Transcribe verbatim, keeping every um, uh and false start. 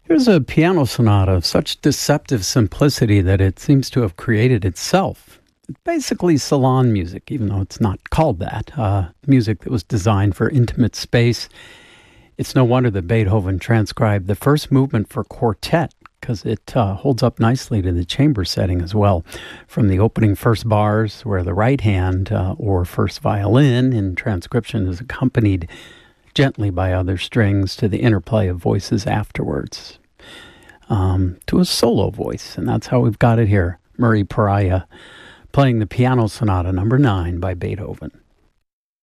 Here's a piano sonata of such deceptive simplicity that it seems to have created itself. It's basically salon music, even though it's not called that. Uh, music that was designed for intimate space. It's no wonder that Beethoven transcribed the first movement for quartet, because it uh, holds up nicely to the chamber setting as well. From the opening first bars, where the right hand uh, or first violin in transcription is accompanied gently by other strings, to the interplay of voices afterwards, um, to a solo voice. And that's how we've got it here. Murray Pariah playing the piano sonata number nine by Beethoven.